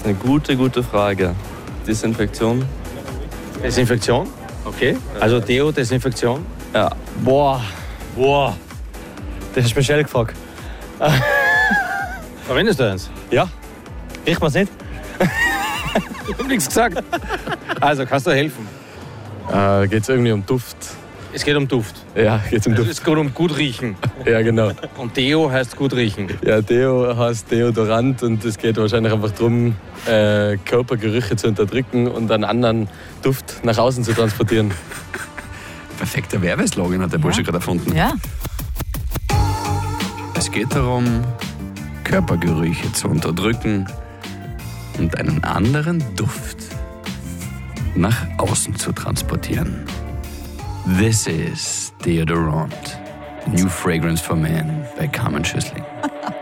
eine gute Frage. Desinfektion? Desinfektion? Okay. Also Deo, Desinfektion? Ja. Boah. Das ist speziell gefragt. Verwendest du eins? Ja. Riecht man es nicht? Ich hab nichts gesagt. Also, kannst du helfen? Geht es irgendwie um Duft? Es geht um Duft. Ja, geht um Also Duft. es geht um gut riechen. Ja, genau. Und Deo heißt gut riechen. Ja, Deo heißt Deodorant und es geht wahrscheinlich einfach darum, Körpergerüche zu unterdrücken und einen anderen Duft nach außen zu transportieren. Perfekter Werbeslogan hat der Bursche gerade erfunden. Ja. Es geht darum, Körpergerüche zu unterdrücken und einen anderen Duft nach außen zu transportieren. This is Deodorant, new fragrance for men bei Carmen Schüssling.